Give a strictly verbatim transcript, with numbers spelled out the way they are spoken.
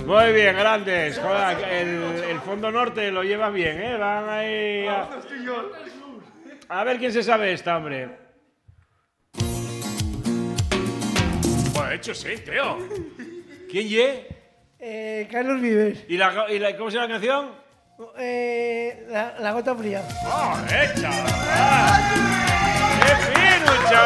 Muy bien, grandes. Joder, el, el fondo norte lo lleva bien, ¿eh? Van ahí a... a ver quién se sabe esta, hombre. Bueno, de hecho sí, tío. ¿Quién ye? Eh, Carlos Vives. ¿Y la, y la, cómo se llama la canción? Eh, la, la gota fría. ¡Oh, hecha! ¡Qué fino, chaval!